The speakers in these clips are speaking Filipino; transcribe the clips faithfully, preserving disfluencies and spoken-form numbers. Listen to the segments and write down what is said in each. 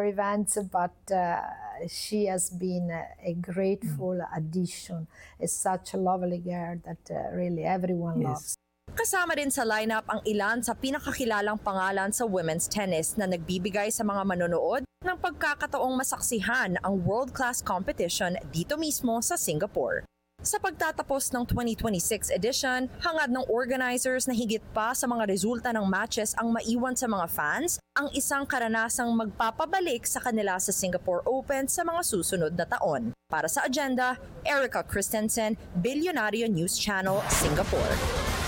events, but uh, she has been a, a grateful addition. Is such a lovely girl that uh, really everyone loves. Kasama din sa lineup ang ilan sa pinakakilalang pangalan sa women's tennis na nagbibigay sa mga manonood ng pagkakataong masaksihan ang world-class competition dito mismo sa Singapore. Sa pagtatapos ng twenty twenty-six edition, hangad ng organizers na higit pa sa mga resulta ng matches ang maiwan sa mga fans, ang isang karanasang magpapabalik sa kanila sa Singapore Open sa mga susunod na taon. Para sa agenda, Erica Christensen, Billionario News Channel, Singapore.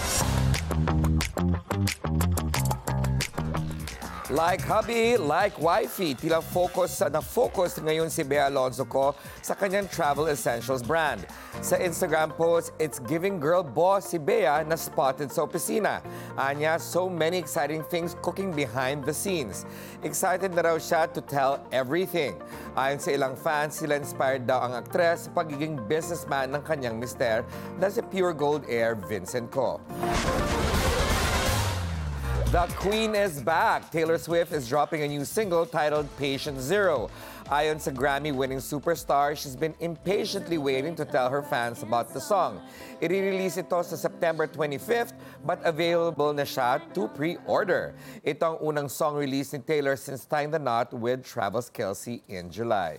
Like hubby, like wifey, tila focus na focus ngayon si Bea Alonzo ko sa kanyang travel essentials brand. Sa Instagram post, it's giving girl boss si Bea na spotted sa opisina. Anya, so many exciting things cooking behind the scenes. Excited na raw siya to tell everything. Ayon sa ilang fans, sila inspired daw ang aktres sa pagiging businessman ng kanyang mister na si Pure Gold Heir Vincent Co. The Queen is back. Taylor Swift is dropping a new single titled Patient Zero. Ayon sa Grammy-winning superstar, she's been impatiently waiting to tell her fans about the song. I-release ito sa September twenty-fifth, but available na siya to pre-order. Ito ang unang song release ni Taylor since tying the knot with Travis Kelce in July.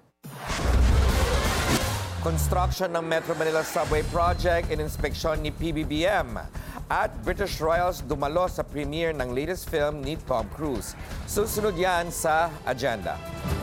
Construction ng Metro Manila Subway Project in inspeksyon ni P B B M. At British Royals dumalo sa premiere ng latest film ni Tom Cruise. Susunod yan sa agenda.